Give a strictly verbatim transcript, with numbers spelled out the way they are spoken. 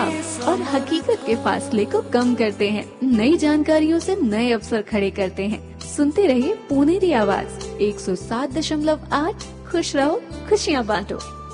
ख्वाब और हकीकत के फासले को कम करते हैं। नई जानकारियों से नए अवसर खड़े करते हैं। सुनते रहिए पुनेरी आवाज एक सौ सात दशमलव आठ। खुश रहो, खुशियाँ बांटो।